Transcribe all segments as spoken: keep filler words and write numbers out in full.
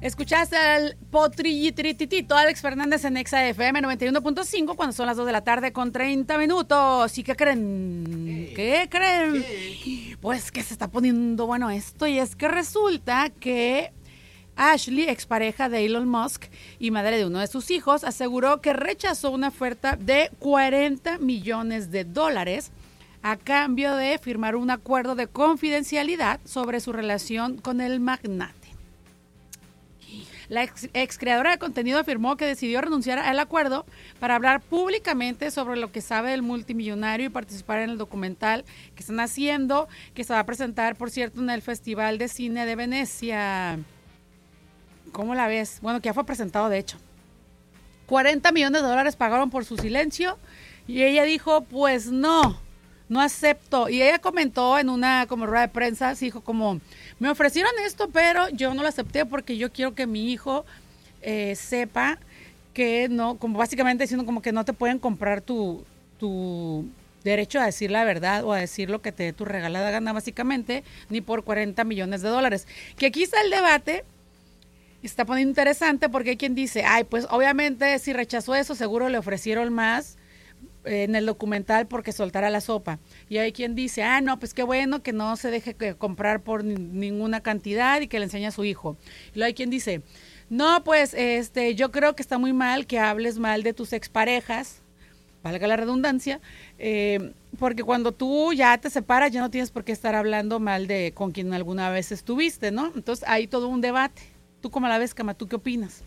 Escuchaste al potrillitrititito Alex Fernández en Exa F M noventa y uno punto cinco cuando son las dos de la tarde con treinta minutos. ¿Y qué creen? ¿Qué creen? ¿Qué? Pues que se está poniendo bueno esto, y es que resulta que Ashley, expareja de Elon Musk y madre de uno de sus hijos, aseguró que rechazó una oferta de cuarenta millones de dólares a cambio de firmar un acuerdo de confidencialidad sobre su relación con el magnate. La ex, ex creadora de contenido afirmó que decidió renunciar al acuerdo para hablar públicamente sobre lo que sabe del multimillonario y participar en el documental que están haciendo, que se va a presentar, por cierto, en el Festival de Cine de Venecia. ¿Cómo la ves? Bueno, que ya fue presentado, de hecho. cuarenta millones de dólares pagaron por su silencio y ella dijo, pues no, no acepto. Y ella comentó en una como rueda de prensa, dijo como, me ofrecieron esto, pero yo no lo acepté porque yo quiero que mi hijo eh, sepa que no, como básicamente diciendo como que no te pueden comprar tu, tu derecho a decir la verdad o a decir lo que te dé tu regalada gana, básicamente, ni por cuarenta millones de dólares. Que aquí está el debate. Está poniendo interesante porque hay quien dice, ay, pues obviamente si rechazó eso, seguro le ofrecieron más eh, en el documental porque soltara la sopa. Y hay quien dice, ah, no, pues qué bueno que no se deje que comprar por ni, ninguna cantidad y que le enseñe a su hijo. Y luego hay quien dice, no, pues este, yo creo que está muy mal que hables mal de tus exparejas, valga la redundancia, eh, porque cuando tú ya te separas ya no tienes por qué estar hablando mal de con quien alguna vez estuviste, ¿no? Entonces hay todo un debate. ¿Tú cómo la ves, Cama? ¿Tú qué opinas?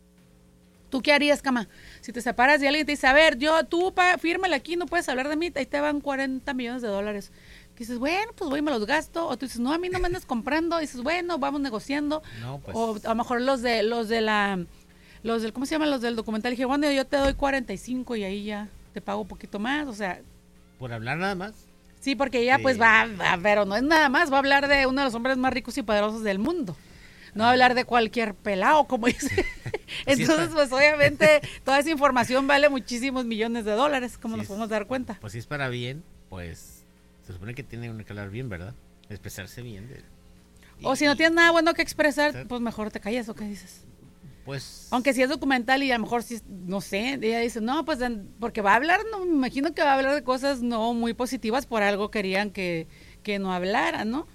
¿Tú qué harías, Cama? Si te separas de alguien y te dice, a ver, yo, tú, pa, fírmala aquí, no puedes hablar de mí, ahí te van cuarenta millones de dólares. Que dices, bueno, pues voy y me los gasto. O tú dices, no, a mí no me andas comprando. Y dices, bueno, vamos negociando. No, pues. O a lo mejor los de, los de la, los del, ¿cómo se llaman? Los del documental. Dije, bueno, yo te doy cuarenta y cinco y ahí ya te pago un poquito más. O sea. ¿Por hablar nada más? Sí, porque ella Sí. pues va, va, pero no es nada más, va a hablar de uno de los hombres más ricos y poderosos del mundo. No hablar de cualquier pelado, como dice. Entonces, pues obviamente, toda esa información vale muchísimos millones de dólares, como Sí, nos podemos dar cuenta. Pues si es para bien, pues se supone que tiene que hablar bien, ¿verdad? Expresarse bien. De, y, o si no tienes nada bueno que expresar, ¿sabes? pues mejor te callas, ¿o qué dices? Pues. Aunque si es documental y a lo mejor si, no sé, ella dice, no, pues porque va a hablar, no, me imagino que va a hablar de cosas no muy positivas, por algo querían que, que no hablara, ¿no?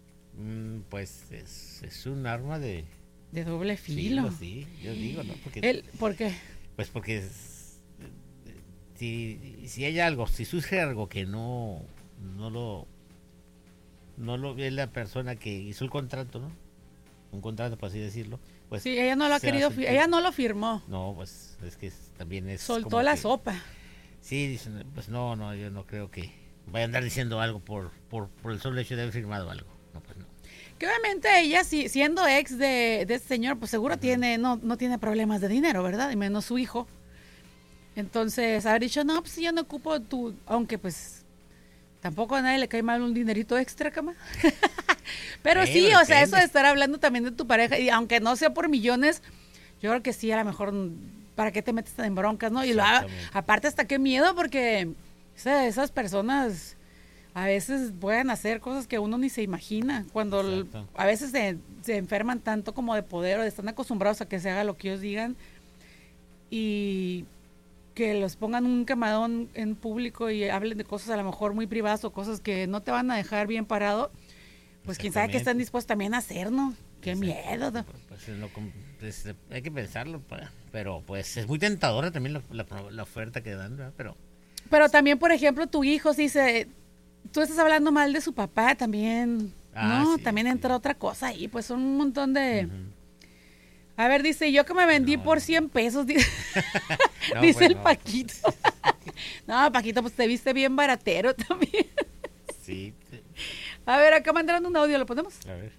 Mm, pues es. Es un arma de... De doble filo. Sí, sí, yo digo, ¿no? Porque, ¿El, ¿Por qué? Pues porque es, si, si hay algo, si surge algo que no, no lo... No lo ve la persona que hizo el contrato, ¿no? Un contrato, por así decirlo. Pues sí, ella no lo ha querido, fi- ella no lo firmó. No, pues es que es, también es... Soltó como la que, sopa. Sí, dicen, pues no, no, yo no creo que vaya a andar diciendo algo por, por, por el solo hecho de haber firmado algo. No, pues no. Que obviamente ella, si, siendo ex de, de este señor, pues seguro uh-huh. tiene, no, no tiene problemas de dinero, ¿verdad? Y menos su hijo. Entonces, haber dicho, no, pues yo no ocupo tu... Aunque pues tampoco a nadie le cae mal un dinerito extra, Cama. Pero sí, sí o sea, eso de estar hablando también de tu pareja, y aunque no sea por millones, yo creo que sí, a lo mejor, ¿para qué te metes en broncas, no? Y lo, aparte hasta qué miedo, porque o sea, esas personas... A veces pueden hacer cosas que uno ni se imagina, cuando el, a veces se, se enferman tanto como de poder o están acostumbrados a que se haga lo que ellos digan y que los pongan un camarón en público y hablen de cosas a lo mejor muy privadas o cosas que no te van a dejar bien parado, pues quién sabe qué están dispuestos también a hacer, ¿no? Qué miedo. ¿no? Pues, lo, pues, hay que pensarlo, pero pues es muy tentadora también la, la, la oferta que dan, ¿verdad? Pero, pero también, por ejemplo, tu hijo si dice... Tú estás hablando mal de su papá también, ah, ¿no? Sí, también sí. Entra otra cosa ahí, pues son un montón de... Uh-huh. A ver, dice, yo que me vendí no, por cien pesos, dice, no, dice bueno, el Paquito. No, Paquito, pues te viste bien baratero también. Sí. A ver, acá mandando un audio, ¿lo ponemos? A ver.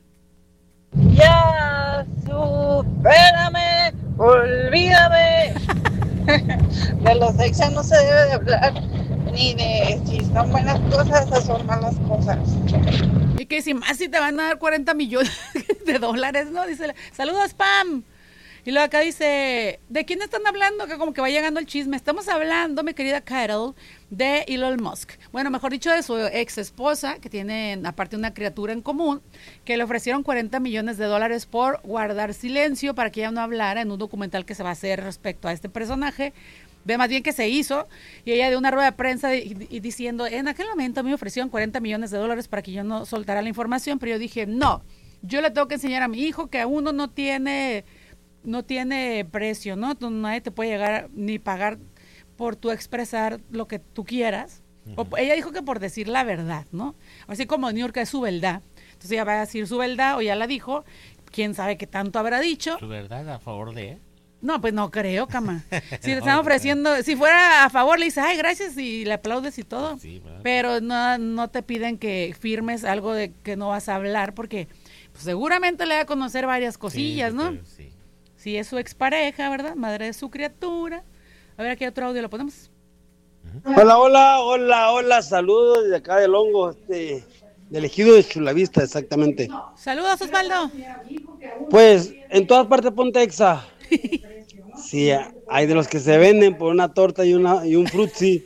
Ya, supérame, olvídame. De los ex ya no se debe de hablar. Ni de si son buenas cosas o son malas cosas. Y que si más si te van a dar cuarenta millones de dólares, ¿no? Dice, saludos, Pam. Y luego acá dice, ¿de quién están hablando? Que como que va llegando el chisme. Estamos hablando, mi querida Carol, de Elon Musk. Bueno, mejor dicho, de su ex esposa, que tienen aparte una criatura en común, que le ofrecieron cuarenta millones de dólares por guardar silencio para que ella no hablara en un documental que se va a hacer respecto a este personaje. Ve más bien que se hizo, y ella dio una rueda de prensa y, y diciendo, en aquel momento a mí me ofrecieron cuarenta millones de dólares para que yo no soltara la información, pero yo dije, no, yo le tengo que enseñar a mi hijo que a uno no tiene... no tiene precio, ¿no? Tú, nadie te puede llegar ni pagar por tú expresar lo que tú quieras. Uh-huh. O, ella dijo que por decir la verdad, ¿no? Así como New York es su verdad. Entonces ella va a decir su verdad, o ya la dijo, quién sabe qué tanto habrá dicho. ¿Su verdad a favor de él? No, pues no creo, cama. Si le están ofreciendo, si fuera a favor, le dices, ay, gracias, y le aplaudes y todo. Sí, pero no, no te piden que firmes algo de que no vas a hablar, porque pues, seguramente le va a conocer varias cosillas, sí, ¿no? Pero, sí. Si es su expareja, ¿verdad? Madre de su criatura. A ver, aquí otro audio lo ponemos. Hola, hola, hola, hola, saludos desde acá del Hongo, este, del ejido de Chulavista, exactamente. Saludos, Osvaldo. Pues, en todas partes ponte Exa. Sí, hay de los que se venden por una torta y una y un frutzi.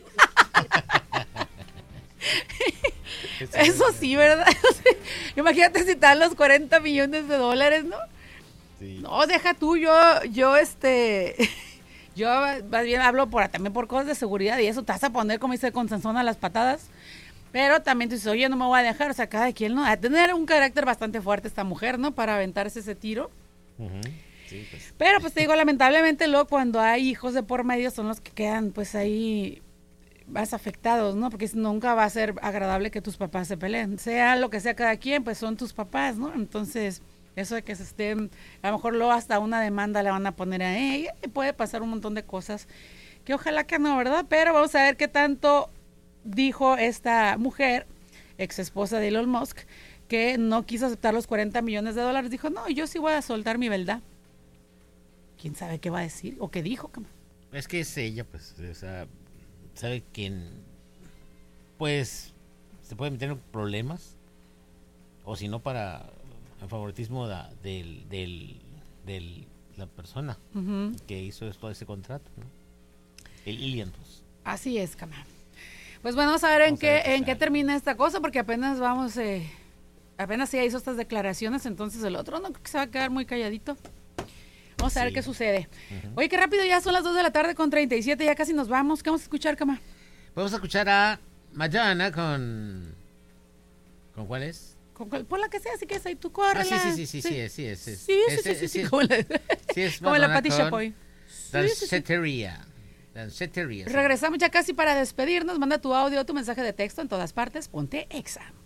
Eso sí, ¿verdad? Imagínate si te dan los cuarenta millones de dólares, ¿no? Sí. No, deja tú, yo, yo, este, yo más bien hablo por, también por cosas de seguridad y eso, te vas a poner, como dice, con Sansón a las patadas, pero también tú dices, oye, no me voy a dejar, o sea, cada quien, ¿no? A tener un carácter bastante fuerte esta mujer, ¿no? Para aventarse ese tiro. Uh-huh. Sí, pues. Pero, pues, te digo, lamentablemente, luego, cuando hay hijos de por medio, son los que quedan, pues, ahí más afectados, ¿no? Porque nunca va a ser agradable que tus papás se peleen, sea lo que sea cada quien, pues, son tus papás, ¿no? Entonces... eso de que se estén, a lo mejor luego hasta una demanda le van a poner a ella y puede pasar un montón de cosas que ojalá que no, ¿verdad? Pero vamos a ver qué tanto dijo esta mujer, ex esposa de Elon Musk, que no quiso aceptar los cuarenta millones de dólares. Dijo, no, yo sí voy a soltar mi verdad. ¿Quién sabe qué va a decir o qué dijo? Es que es ella, pues, o sea, sabe quién, pues, se puede meter en problemas o si no para... el favoritismo da, del, del, del la persona uh-huh. que hizo todo ese contrato, ¿no? El Ilian, pues. Así es, cama. Pues bueno, vamos a ver vamos en qué ver en qué termina esta cosa, porque apenas vamos, eh, apenas ella hizo estas declaraciones, entonces el otro no creo que se va a quedar muy calladito. Vamos a sí. ver qué sucede. Uh-huh. Oye, qué rápido, ya son las dos de la tarde con treinta y siete, ya casi nos vamos. ¿Qué vamos a escuchar, cama? Vamos a escuchar a Madonna con... ¿Con cuál es? Con, por la que sea, así que es ahí tú córrela. Ah, sí, sí, sí, sí, sí, sí, es, es, sí, sí, sí, sí, sí, sí, como la, sí, es como la Pati Chapoy. Dancetería. Dancetería. Regresamos ya casi para despedirnos. Manda tu audio, tu mensaje de texto en todas partes. Ponte Exa.